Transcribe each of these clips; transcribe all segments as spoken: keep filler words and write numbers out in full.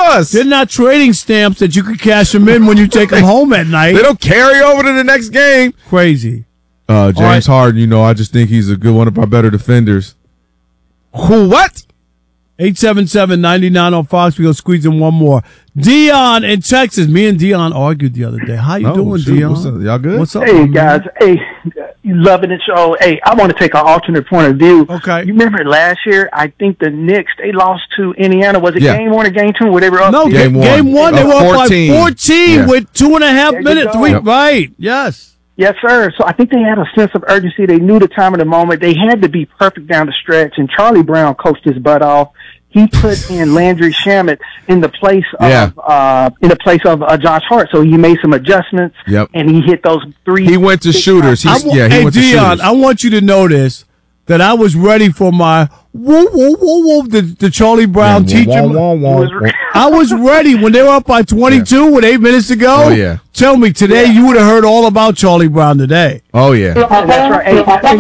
us. They're not trading stamps that you can cash them in when you take them home at night. They don't carry over to the next game. Crazy. Uh, James right. Harden, you know, I just think he's a good one of our better defenders. Who, what? eight seven seven, nine nine on Fox. We're going to squeeze in one more. Dion in Texas. Me and Dion argued the other day. How you oh, doing, shoot. Dion? What's up? Y'all good? What's up? Hey, man? guys. Hey, loving the show. Hey, I want to take an alternate point of view. Okay. You remember last year, I think the Knicks, they lost to Indiana. Was it yeah. game one or game two? Whatever. Up No, game one. Game one, they uh, were up by fourteen, fourteen yeah. with two and a half there minutes. Three, yep. Right, yes. Yes, sir. So I think they had a sense of urgency. They knew the time of the moment. They had to be perfect down the stretch, and Charlie Brown coached his butt off. He put in Landry Shamet in the place of yeah. uh, in the place of uh, Josh Hart. So he made some adjustments, yep. and he hit those three. He went to shooters. He's, w- yeah, he hey, went to Dion, shooters. I want you to notice that I was ready for my whoa, whoa, whoa, whoa, the, the Charlie Brown yeah, teacher. wah, wah, wah, wah. I was ready when they were up by twenty-two yeah. with eight minutes to go. Oh, yeah. Tell me, today yeah. you would have heard all about Charlie Brown today. Oh, yeah. That's right. Hey, hey,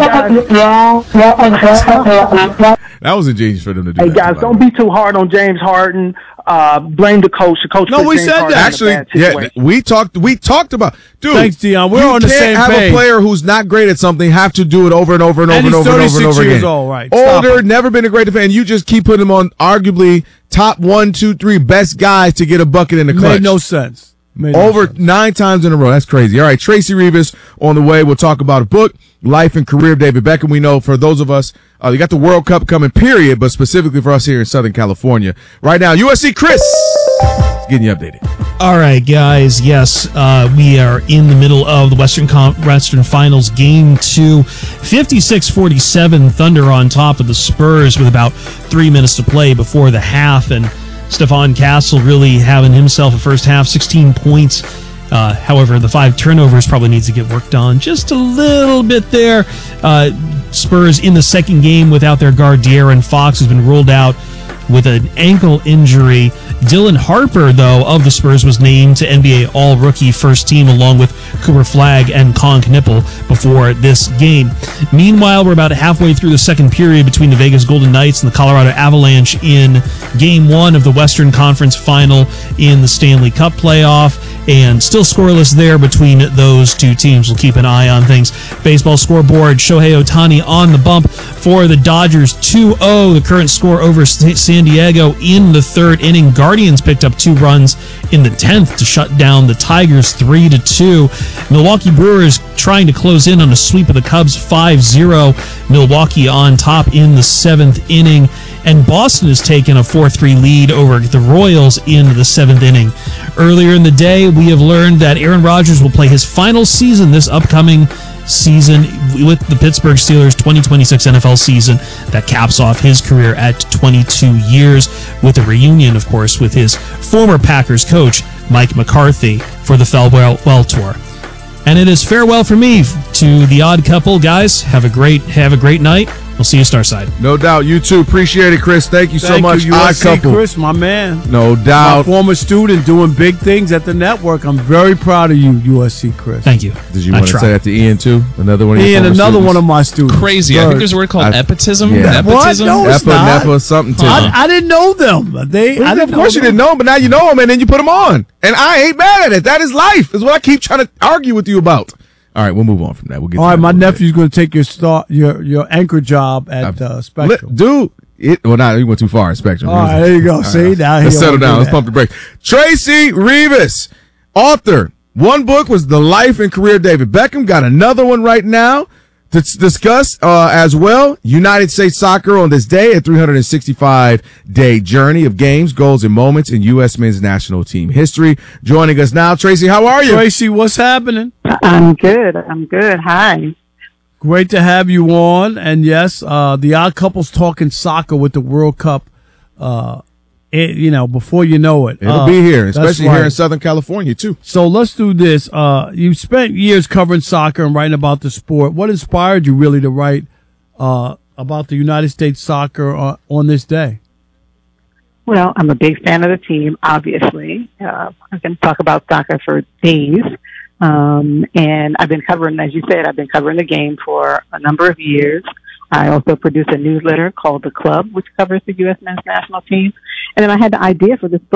guys. That was a genius for them to do Hey, that. guys, don't be too hard on James Harden. Uh, blame the coach. The coach No, put we James said Harden that. Actually, in a bad yeah, situation. we talked. We talked about, dude. Thanks, Dion. We're you on the can't same have page. a player who's not great at something have to do it over and over and over And and, he's over and over and thirty-six over years again. old, right. Stop Older, it. never been a great defender. And you just keep putting him on arguably top one, two, three best guys to get a bucket in the clutch. Made no sense. Made no Over sense. nine times in a row. That's crazy. All right, Tracy Rivas on the way. We'll talk about a book, life and career of David Beckham. We know for those of us, uh, you got the World Cup coming, period, but specifically for us here in Southern California. Right now, U S C Chris is getting you updated. All right, guys. Yes, uh, we are in the middle of the Western Con- Western Finals, Game Two, fifty-six forty-seven. Thunder on top of the Spurs with about three minutes to play before the half, and Stephon Castle really having himself a first half, sixteen points. Uh, however, the five turnovers probably needs to get worked on just a little bit there. Uh, Spurs in the second game without their guard De'Aaron Fox, who's been ruled out with an ankle injury. Dylan Harper, though, of the Spurs was named to N B A All-Rookie First Team along with Cooper Flagg and Con Knippel before this game. Meanwhile, we're about halfway through the second period between the Vegas Golden Knights and the Colorado Avalanche in Game one of the Western Conference Final in the Stanley Cup playoff, and still scoreless there between those two teams. We'll keep an eye on things. Baseball scoreboard, Shohei Ohtani on the bump for the Dodgers, two oh, the current score over San Diego in the third inning. Guardians picked up two runs in the tenth to shut down the Tigers three to two. Milwaukee Brewers trying to close in on a sweep of the Cubs five zero. Milwaukee on top in the seventh inning. And Boston has taken a four three lead over the Royals in the seventh inning. Earlier in the day, we have learned that Aaron Rodgers will play his final season this upcoming season with the Pittsburgh Steelers, twenty twenty-six N F L season that caps off his career at twenty-two years with a reunion, of course, with his former Packers coach, Mike McCarthy, for the Farewell Well Tour. And it is farewell for me to the Odd Couple. Guys, have a great have a great night. We'll see you Starside. No doubt. You too. Appreciate it, Chris. Thank you so Thank much. you, Odd U S C Couple. Chris, my man. No My doubt. former student doing big things at the network. I'm very proud of you, U S C Chris. Thank you. Did you I want to tried. say that to Ian too? Another one of your Ian, former another students? one of my students. Crazy. I think there's a word called I- epitism. yeah. What? Nepotism. No, it's Nepa, not. Nepa, something to I, I didn't know them. They, I didn't of course know you didn't them. know him, but now you know him, and then you put him on. And I ain't mad at it. That is life. Is what I keep trying to argue with you about. All right, we'll move on from that. We'll get. All to right, that my in a little nephew's going to take your start, your your anchor job at uh, bit. Spectrum. Li- Dude, it, well, not you went too far in Spectrum. All right, there you go. All See, right, now let's he settle don't do down. Let's that. pump the brakes. Tracy Rivas, author. One book was The Life and Career of David Beckham. Got another one right now to s- discuss uh, as well. United States Soccer on this day, a three hundred sixty-five day journey of games, goals, and moments in U S men's national team history. Joining us now, Tracy, how are you? Tracy, what's happening? I'm good. I'm good. Hi. Great to have you on. And yes, uh, the Odd Couple's talking soccer with the World Cup. Uh, it, you know, before you know it, It'll uh, be here, that's especially right. here in Southern California, too. So let's do this. Uh, you spent years covering soccer and writing about the sport. What inspired you really to write uh, about the United States soccer uh, on this day? Well, I'm a big fan of the team, obviously. Uh, I can talk about soccer for days. Um, and I've been covering, as you said, I've been covering the game for a number of years. I also produce a newsletter called The Club, which covers the U S men's national team. And then I had the idea for this book